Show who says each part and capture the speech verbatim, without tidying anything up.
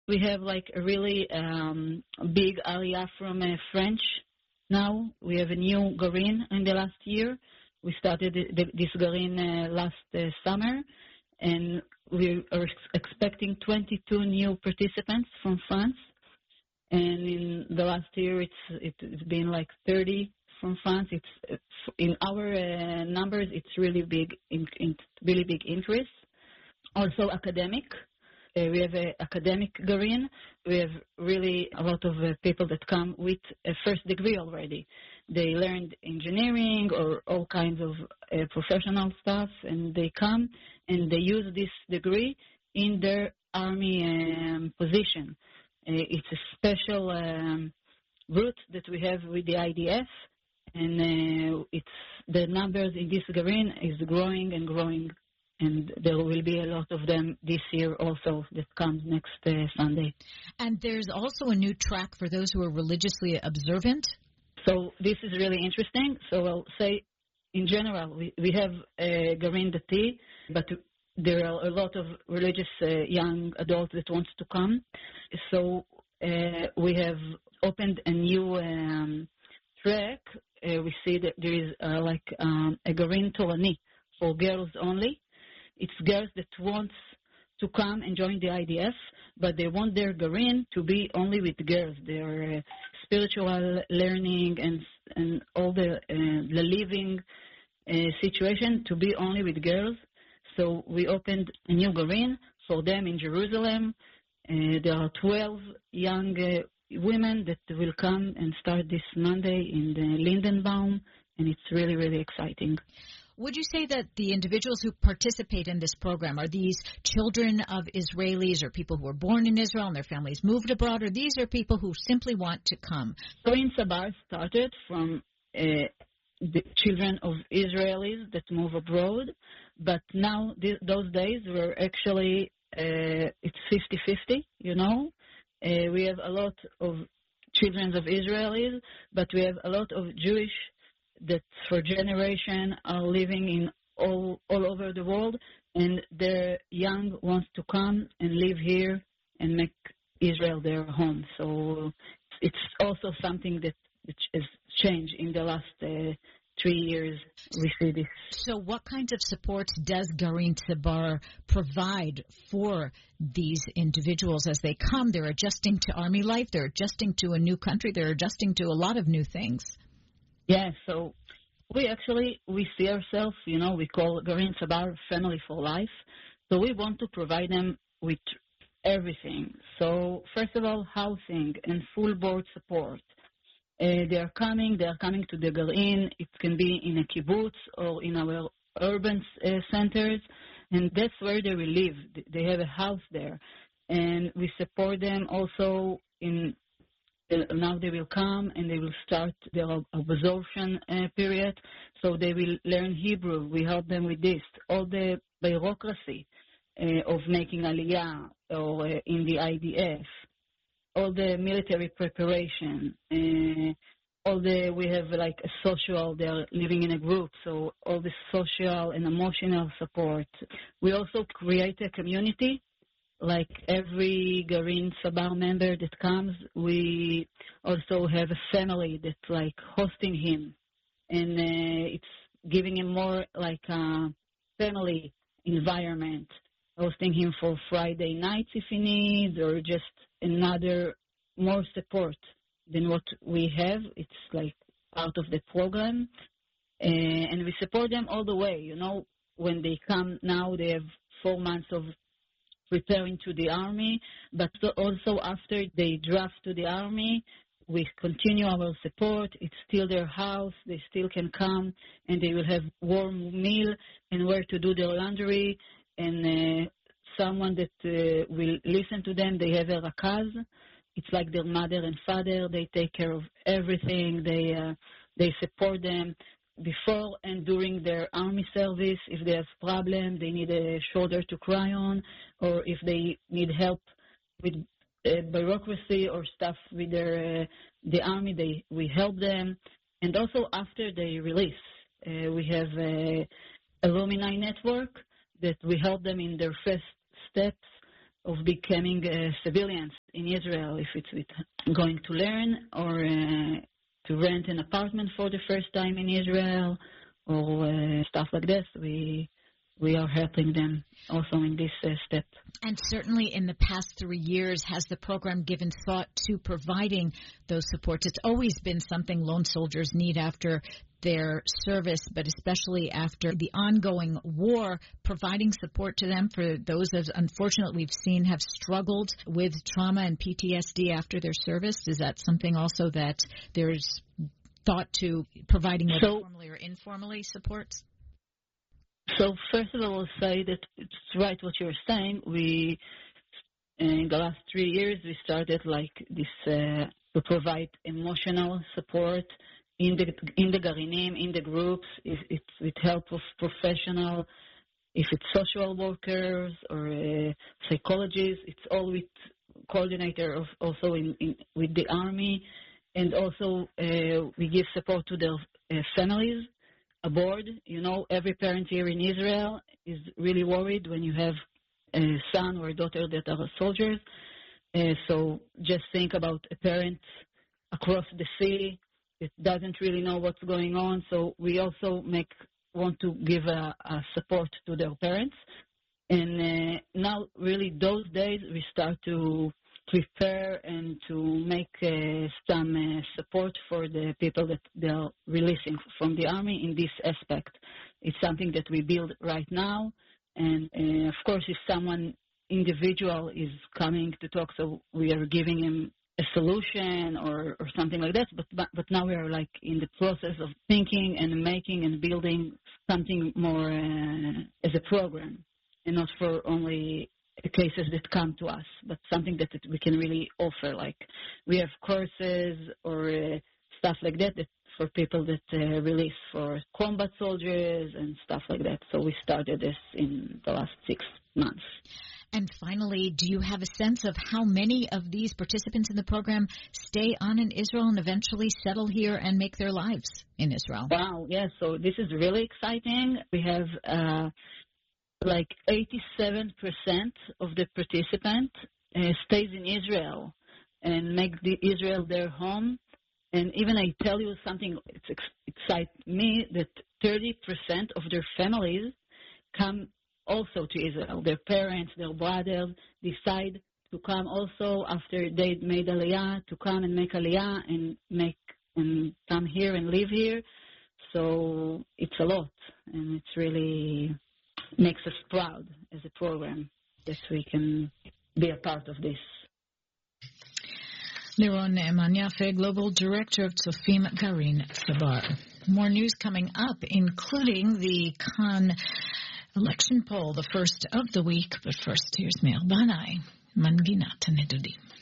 Speaker 1: We have like a really um, big aliyah from uh, French now. We have a new Garin in the last year. We started the, this Garin uh, last uh, summer, and we are ex- expecting twenty-two new participants from France. And in the last year, it's it's been like thirty from France. It's, it's in our uh, numbers, it's really big, in, in really big increase. Also academic. Uh, we have an academic Garin. We have really a lot of uh, people that come with a first degree already. They learned engineering or all kinds of uh, professional stuff, and they come and they use this degree in their army um, position. Uh, it's a special um, route that we have with the I D F, and uh, it's the numbers in this Garin is growing and growing. And there will be a lot of them this year also that comes next uh, Sunday.
Speaker 2: And there's also a new track for those who are religiously observant?
Speaker 1: So this is really interesting. So I'll say, in general, we, we have uh, Garin Dati, but there are a lot of religious uh, young adults that want to come. So uh, we have opened a new um, track. Uh, we see that there is uh, like um, a Garin Torani for girls only. It's girls that want to come and join the I D F, but they want their Garin to be only with girls. Their uh, spiritual learning and and all the uh, the living uh, situation to be only with girls. So we opened a new Garin for them in Jerusalem. Uh, there are twelve young uh, women that will come and start this Monday in the Lindenbaum, and it's really, really exciting.
Speaker 2: Would you say that the individuals who participate in this program, are these children of Israelis or people who were born in Israel and their families moved abroad, or these are people who simply want to come?
Speaker 1: Garin Sabar started from uh, the children of Israelis that move abroad, but now th- those days were actually, uh, it's fifty-fifty, you know. Uh, we have a lot of children of Israelis, but we have a lot of Jewish that for generation are living in all all over the world, and their young wants to come and live here and make Israel their home. So it's also something that which has changed in the last uh, three years. We see this.
Speaker 2: So what kinds of supports does Garin Sabar provide for these individuals as they come? They're adjusting to army life, they're adjusting to a new country, they're adjusting to a lot of new things.
Speaker 1: Yeah, so we actually, we see ourselves, you know, we call Garin Sabar Family for Life. So we want to provide them with everything. So first of all, housing and full board support. Uh, they are coming, they are coming to the Garin. It can be in a kibbutz or in our urban uh, centers, and that's where they will live. They have a house there. And we support them also in now they will come and they will start their absorption uh, period, so they will learn Hebrew. We help them with this. All the bureaucracy uh, of making Aliyah or uh, in the I D F, all the military preparation, uh, all the, we have like a social, they're living in a group, so all the social and emotional support. We also create a community. Like every Garin Sabar member that comes, we also have a family that's like hosting him, and uh, it's giving him more like a family environment, hosting him for Friday nights if he needs, or just another more support than what we have. It's like part of the program, uh, and we support them all the way. You know, when they come now, they have four months of preparing to the army, but also after they draft to the army, we continue our support. It's still their house. They still can come, and they will have warm meal and where to do their laundry, and uh, someone that uh, will listen to them. They have a rakaz. It's like their mother and father. They take care of everything. They uh, they support them before and during their army service. If they have problem, they need a shoulder to cry on, or if they need help with uh, bureaucracy or stuff with their uh, the army, they we help them. And also after they release, uh, we have a alumni network that we help them in their first steps of becoming uh, civilians in Israel, if it's with going to learn or uh, to rent an apartment for the first time in Israel or uh, stuff like this. We we are helping them also in this uh, step.
Speaker 2: And certainly in the past three years, has the program given thought to providing those supports? It's always been something lone soldiers need after their service, but especially after the ongoing war, providing support to them for those that unfortunately we've seen have struggled with trauma and P T S D after their service. Is that something also that there's thought to providing whether
Speaker 1: so,
Speaker 2: formally or informally supports?
Speaker 1: So first of all, I'll say that it's right what you're saying. We, in the last three years, we started like this uh, to provide emotional support in the in the Garinim, in the groups. If it's with help of professional, if it's social workers or uh, psychologists, it's all with coordinator of also in, in with the army, and also uh, we give support to their uh, families aboard. You know, every parent here in Israel is really worried when you have a son or a daughter that are soldiers. Uh, so just think about a parent across the sea that doesn't really know what's going on. So we also make want to give a, a support to their parents. And uh, now, really, those days we start to prepare and to make uh, some uh, support for the people that they are releasing from the army in this aspect. It's something that we build right now. And, uh, of course, if someone individual is coming to talk, so we are giving him a solution or, or something like that. But, but but now we are like in the process of thinking and making and building something more uh, as a program, and not for only cases that come to us, but something that we can really offer. Like we have courses or uh, stuff like that, that for people that uh, release for combat soldiers and stuff like that. So we started this in the last six months.
Speaker 2: And finally, do you have a sense of how many of these participants in the program stay on in Israel and eventually settle here and make their lives in Israel?
Speaker 1: Wow, yes. So this is really exciting. We have uh, like eighty-seven percent of the participants uh, stays in Israel and make the Israel their home. And even I tell you something, it excites me that thirty percent of their families come also to Israel. Their parents, their brothers decide to come also after they made Aliyah, to come and make Aliyah and make and come here and live here. So it's a lot, and it's really makes us proud as a program that we can be a part of this.
Speaker 2: Liron Ne'eman Yafe, Global Director of Tzofim Garin Tzabar. More news coming up, including the Khan election poll, the first of the week. But first, here's Meir Banai, Manginat Nedudim.